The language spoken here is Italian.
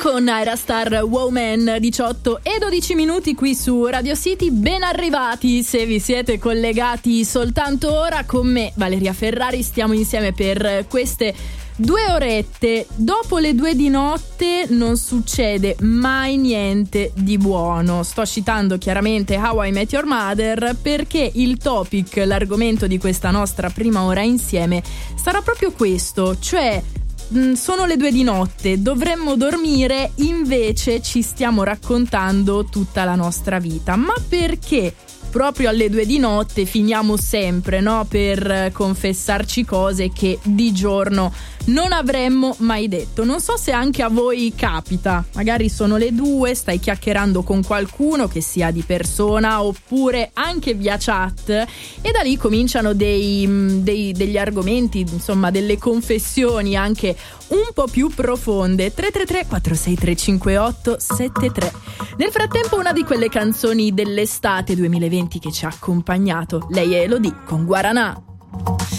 con Ira Star Woman, 18 e 12 minuti qui su Radio City. Ben arrivati se vi siete collegati soltanto ora con me, Valeria Ferrari. Stiamo insieme per queste 2 orette. Dopo le 2 di notte non succede mai niente di buono. Sto citando chiaramente How I Met Your Mother, perché il topic, l'argomento di questa nostra prima ora insieme sarà proprio questo, cioè sono le 2 di notte, dovremmo dormire, invece ci stiamo raccontando tutta la nostra vita. Ma perché proprio alle 2 di notte finiamo sempre, no, per confessarci cose che di giorno non avremmo mai detto? Non so se anche a voi capita, magari sono le 2, stai chiacchierando con qualcuno, che sia di persona oppure anche via chat, e da lì cominciano degli argomenti, insomma delle confessioni anche un po' più profonde. 333 463 5873. Nel frattempo una di quelle canzoni dell'estate 2020 che ci ha accompagnato, lei è Elodie con Guaranà.